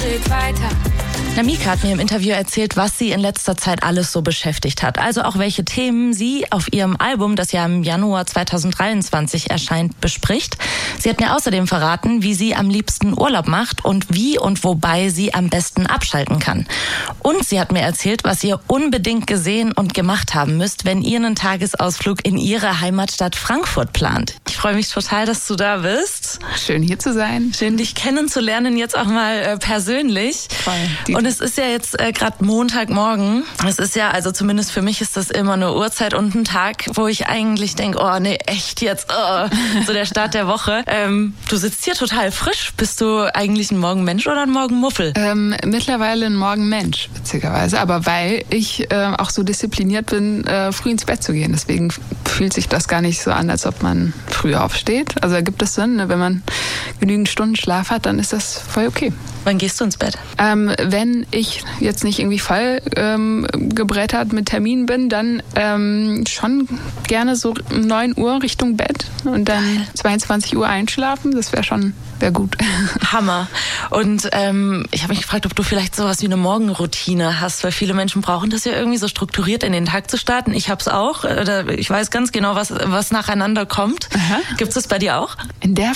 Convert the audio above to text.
dreht weiter. Namika hat mir im Interview erzählt, was sie in letzter Zeit alles so beschäftigt hat. Also auch welche Themen sie auf ihrem Album, das ja im Januar 2023 erscheint, bespricht. Sie hat mir außerdem verraten, wie sie am liebsten Urlaub macht und wie und wobei sie am besten abschalten kann. Und sie hat mir erzählt, was ihr unbedingt gesehen und gemacht haben müsst, wenn ihr einen Tagesausflug in ihre Heimatstadt Frankfurt plant. Ich freue mich total, dass du da bist. Schön hier zu sein. Schön, dich kennenzulernen, jetzt auch mal persönlich. Voll. Und es ist ja jetzt gerade Montagmorgen. Es ist ja, also zumindest für mich ist das immer eine Uhrzeit und ein Tag, wo ich eigentlich denke, oh nee, echt jetzt, so der Start der Woche. Du sitzt hier total frisch. Bist du eigentlich ein Morgenmensch oder ein Morgenmuffel? Mittlerweile ein Morgenmensch, witzigerweise. Aber weil ich auch so diszipliniert bin, früh ins Bett zu gehen. Deswegen fühlt sich das gar nicht so an, als ob man früh aufsteht. Also ergibt es Sinn, ne? Wenn man genügend Stunden Schlaf hat, dann ist das voll okay. Wann gehst du ins Bett? Wenn ich jetzt nicht irgendwie voll gebrettert mit Terminen bin, dann schon gerne so 9 Uhr Richtung Bett und dann 22 Uhr einschlafen. Das wäre gut. Hammer. Und ich habe mich gefragt, ob du vielleicht sowas wie eine Morgenroutine hast, weil viele Menschen brauchen das ja irgendwie so strukturiert in den Tag zu starten. Ich habe es auch. Ich weiß ganz genau, was nacheinander kommt. Gibt es das bei dir auch? In der